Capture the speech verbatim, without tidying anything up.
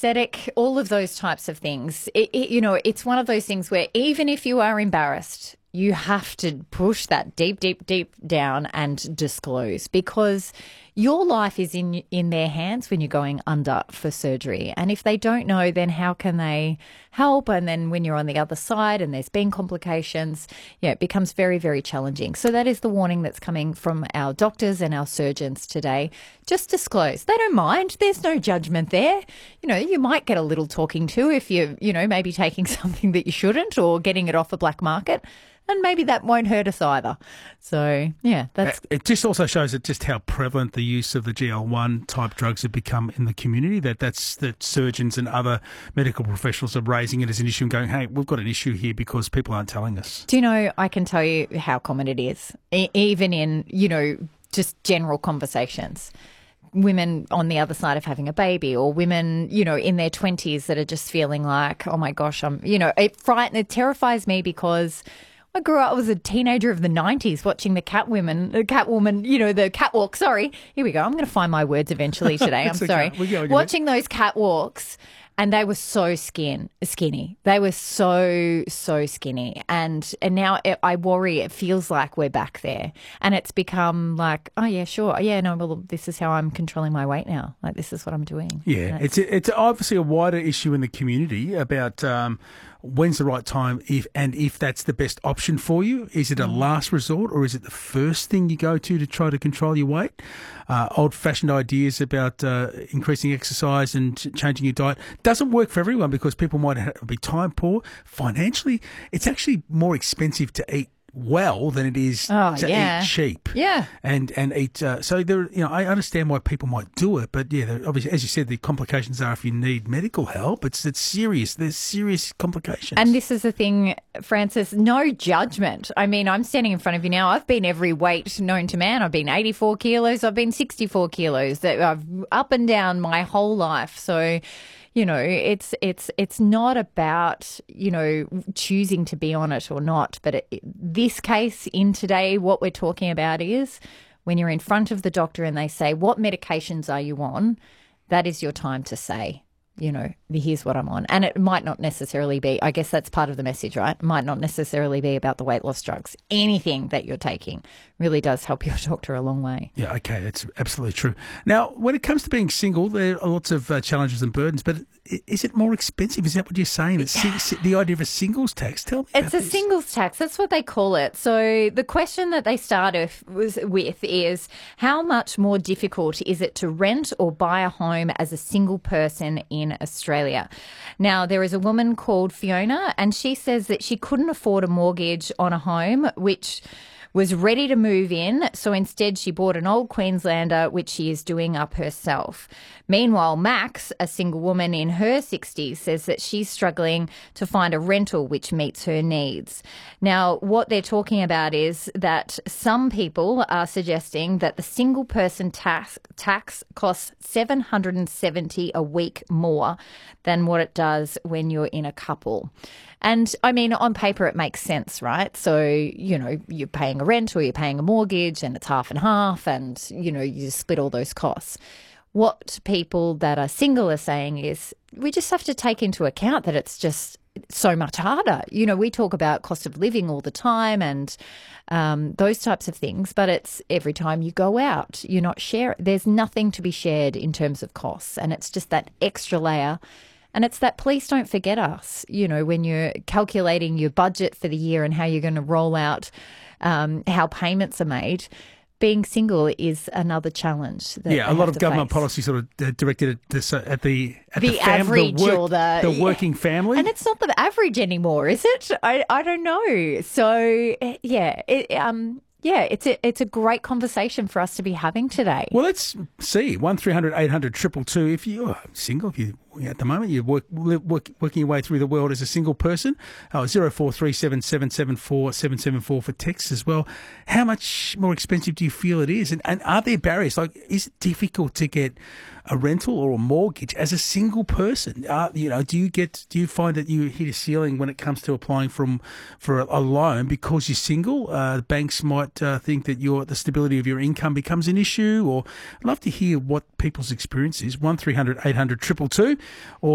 anesthetic, all of those types of things. It, it, you know, it's one of those things where even if you are embarrassed, you have to push that deep, deep, deep down and disclose, because your life is in in their hands when you're going under for surgery. And if they don't know, then how can they help? And then when you're on the other side and there's been complications, yeah, it becomes very, very challenging. So that is the warning that's coming from our doctors and our surgeons today. Just disclose. They don't mind. There's no judgment there. You know, you might get a little talking to if you're, you know, maybe taking something that you shouldn't or getting it off the black market. And maybe that won't hurt us either. So, yeah, that's... It just also shows that just how prevalent the use of the G L one type drugs have become in the community, that that's that surgeons and other medical professionals are raising it as an issue and going, hey, we've got an issue here because people aren't telling us. Do you know, I can tell you how common it is, e- even in, you know, just general conversations. Women on the other side of having a baby, or women, you know, in their twenties that are just feeling like, oh, my gosh, I'm, you know, it frightens, it terrifies me because... I grew up, I was a teenager of the nineties watching the Catwoman, the Catwoman, you know, the catwalk. Sorry. Here we go. I'm going to find my words eventually today. I'm sorry. Okay. Watching those catwalks, and they were so skin, skinny. They were so, so skinny. And and now it, I worry it feels like we're back there. And it's become like, oh, yeah, sure. Yeah, no, well, this is how I'm controlling my weight now. Like, this is what I'm doing. Yeah, it's it's obviously a wider issue in the community about um, when's the right time, if and if that's the best option for you. Is it a last resort, or is it the first thing you go to to try to control your weight? Uh, old-fashioned ideas about uh, increasing exercise and ch- changing your diet doesn't work for everyone, because people might ha- be time poor. Financially, it's actually more expensive to eat well than it is oh, to yeah. eat cheap. Yeah. And and eat. Uh, so there, you know, I understand why people might do it, but yeah, obviously, as you said, the complications are if you need medical help. It's it's serious. There's serious complications. And this is the thing, Francis. No judgment. I mean, I'm standing in front of you now. I've been every weight known to man. I've been eighty-four kilos. I've been sixty-four kilos. That I've up and down my whole life. So. You know, it's it's it's not about, you know, choosing to be on it or not. But it, this case in today, what we're talking about is when you're in front of the doctor and they say, what medications are you on? That is your time to say, you know, here's what I'm on. And it might not necessarily be, I guess that's part of the message, right? It might not necessarily be about the weight loss drugs. Anything that you're taking really does help your doctor a long way. Yeah, okay, that's absolutely true. Now, when it comes to being single, there are lots of uh, challenges and burdens, but is it more expensive? Is that what you're saying? It's the idea of a singles tax. Tell me It's about a this. singles tax. That's what they call it. So the question that they start with, was, with is how much more difficult is it to rent or buy a home as a single person in Australia? Now, there is a woman called Fiona, and she says that she couldn't afford a mortgage on a home, which was ready to move in, so instead she bought an old Queenslander, which she is doing up herself. Meanwhile, Max, a single woman in her sixties, says that she's struggling to find a rental which meets her needs. Now, what they're talking about is that some people are suggesting that the single person tax, tax costs seven hundred seventy dollars a week more than what it does when you're in a couple. And, I mean, on paper it makes sense, right? So, you know, you're paying a rent or you're paying a mortgage and it's half and half and, you know, you split all those costs. What people that are single are saying is we just have to take into account that it's just so much harder. You know, we talk about cost of living all the time and um, those types of things, but it's every time you go out, you're not sharing. There's nothing to be shared in terms of costs, and it's just that extra layer. And it's that please don't forget us, you know, when you're calculating your budget for the year and how you're going to roll out um, how payments are made. Being single is another challenge. That yeah, a lot of government face. policy sort of uh, directed at, this, uh, at the at the, the, fam- average the, work, or the, the working family. And it's not the average anymore, is it? I, I don't know. So, yeah, it, um, yeah, it's a, it's a great conversation for us to be having today. Well, let's see. one three hundred eight hundred two two two. If you're single, if you at the moment you're work, work, working your way through the world as a single person, oh, zero four three seven seven seven four seven seven four for texts as well. How much more expensive do you feel it is? And, and are there barriers? Like, is it difficult to get a rental or a mortgage as a single person? Uh, you know, do you get do you find that you hit a ceiling when it comes to applying from for a, a loan because you're single? Uh, banks might uh, think that your the stability of your income becomes an issue. Or I'd love to hear what people's experience is. one three hundred eight hundred two two two or